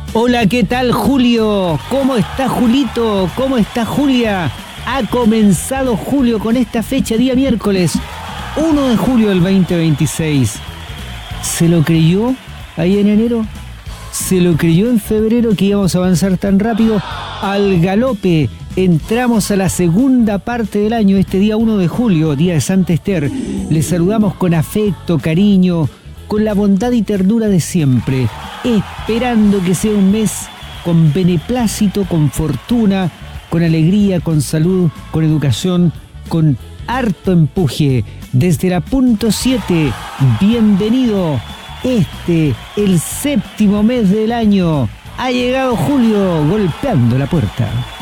Hola, ¿qué tal, Julio? ¿Cómo está Julito? ¿Cómo está Julia? Ha comenzado julio con esta fecha, día miércoles 1 de julio del 2026. ¿Se lo creyó ahí en enero? ¿Se lo creyó en febrero que íbamos a avanzar tan rápido? Al galope entramos a la segunda parte del año, este día 1 de julio, día de Santa Ester. Les saludamos con afecto, cariño, con la bondad y ternura de siempre, esperando que sea un mes con beneplácito, con fortuna, con alegría, con salud, con educación, con harto empuje. Desde la punto 7, bienvenido. El séptimo mes del año. Ha llegado julio golpeando la puerta.